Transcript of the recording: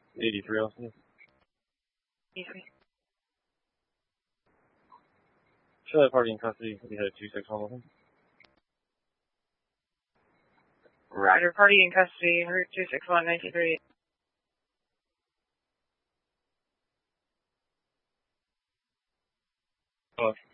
83 Austin. 83. Show that party in custody. We had a 261 with him. Roger, party in custody, route 261, 93. Hello.